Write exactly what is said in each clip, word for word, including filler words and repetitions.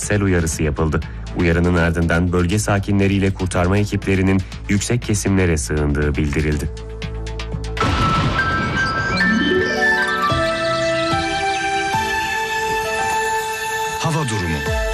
sel uyarısı yapıldı. Uyarının ardından bölge sakinleriyle kurtarma ekiplerinin yüksek kesimlere sığındığı bildirildi. Hava durumu.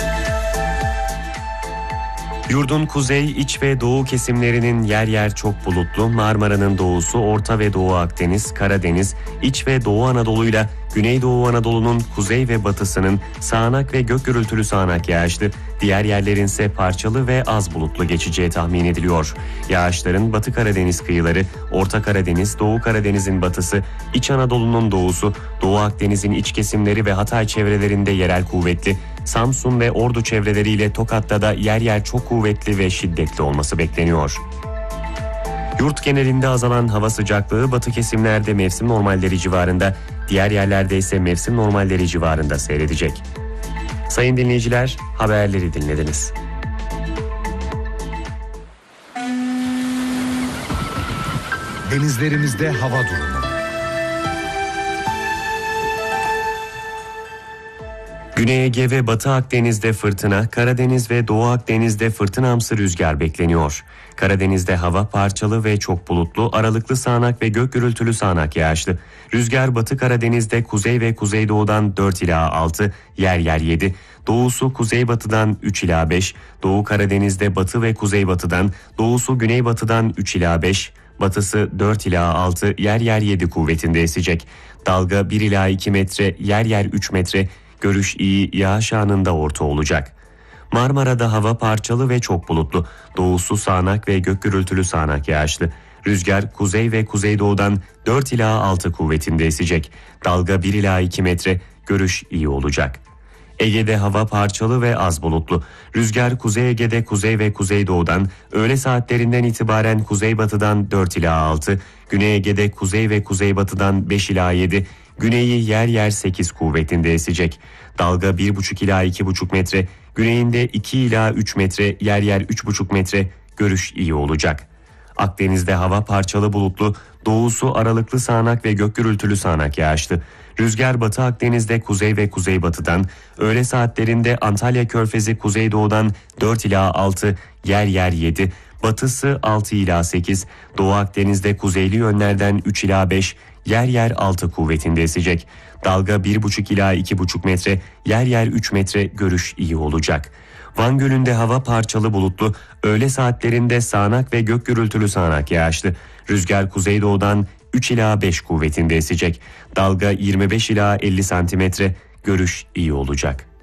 Yurdun kuzey, iç ve doğu kesimlerinin yer yer çok bulutlu, Marmara'nın doğusu, Orta ve Doğu Akdeniz, Karadeniz, İç ve Doğu Anadolu'yla Güneydoğu Anadolu'nun kuzey ve batısının sağanak ve gök gürültülü sağanak yağışlı, diğer yerlerin ise parçalı ve az bulutlu geçeceği tahmin ediliyor. Yağışların Batı Karadeniz kıyıları, Orta Karadeniz, Doğu Karadeniz'in batısı, İç Anadolu'nun doğusu, Doğu Akdeniz'in iç kesimleri ve Hatay çevrelerinde yerel kuvvetli, Samsun ve Ordu çevreleriyle Tokat'ta da yer yer çok kuvvetli ve şiddetli olması bekleniyor. Yurt genelinde azalan hava sıcaklığı batı kesimlerde mevsim normalleri civarında, diğer yerlerde ise mevsim normalleri civarında seyredecek. Sayın dinleyiciler, haberleri dinlediniz. Denizlerimizde hava durumu. Güney Ege ve Batı Akdeniz'de fırtına, Karadeniz ve Doğu Akdeniz'de fırtınamsı rüzgar bekleniyor. Karadeniz'de hava parçalı ve çok bulutlu, aralıklı sağanak ve gök gürültülü sağanak yağışlı. Rüzgar Batı Karadeniz'de kuzey ve kuzeydoğudan dört ila altı, yer yer yedi, doğusu kuzeybatıdan üç ila beş, Doğu Karadeniz'de batı ve kuzeybatıdan, doğusu güneybatıdan üç ila beş, batısı dört ila altı, yer yer yedi kuvvetinde esecek. Dalga bir ila iki metre, yer yer üç metre, görüş iyi, yağış anında orta olacak. Marmara'da hava parçalı ve çok bulutlu, doğusu sağanak ve gök gürültülü sağanak yağışlı. Rüzgar kuzey ve kuzeydoğudan dört ila altı kuvvetinde esecek. Dalga bir ila iki metre, görüş iyi olacak. Ege'de hava parçalı ve az bulutlu. Rüzgar Kuzey Ege'de kuzey ve kuzeydoğudan, öğle saatlerinden itibaren kuzeybatıdan dört ila altı, Güney Ege'de kuzey ve kuzeybatıdan beş ila yedi, güneyi yer yer sekiz kuvvetinde esecek. Dalga bir buçuk ila iki buçuk metre, güneyinde iki ila üç metre, yer yer üç buçuk metre, görüş iyi olacak. Akdeniz'de hava parçalı bulutlu, doğusu aralıklı sağanak ve gök gürültülü sağanak yağışlı. Rüzgar Batı Akdeniz'de kuzey ve kuzeybatıdan, öğle saatlerinde Antalya Körfezi kuzeydoğudan dört ila altı, yer yer yedi, batısı altı ila sekiz, Doğu Akdeniz'de kuzeyli yönlerden üç ila beş, yer yer altı kuvvetinde esecek. Dalga bir buçuk ila iki buçuk metre, yer yer üç metre, görüş iyi olacak. Van Gölü'nde hava parçalı bulutlu, öğle saatlerinde sağanak ve gök gürültülü sağanak yağışlı. Rüzgar kuzeydoğudan üç ila beş kuvvetinde esecek. Dalga yirmi beş ila elli santimetre, görüş iyi olacak.